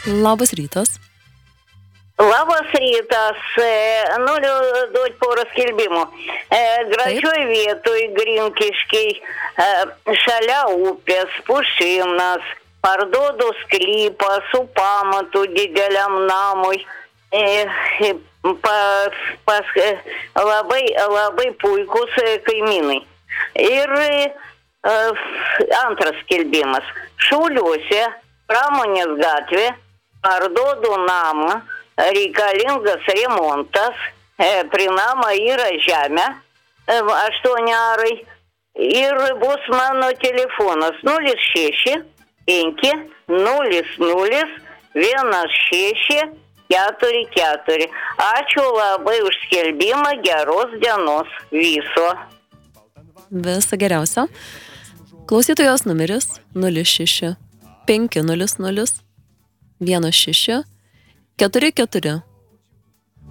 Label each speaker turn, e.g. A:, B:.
A: Labas rytas.
B: Labas rytas. Noriu duoti porą skelbimų. Gražioj vietoj Grinkiškiai, šalia upės, pušynas, parduodu sklypą su pamatu dideliam namui. Labai puikus kaimynai. Ir antras skelbimas. Šauliuose, Pramonės gatvė, parduodu namą, reikalingas remontas, prie namą yra žemė, 8 arai. Ir bus mano telefonas 06 5 00 1644. Ačiū labai už skelbimą, geros dienos viso.
A: Viso geriausio. Klausytojos numeris 06 500 1644.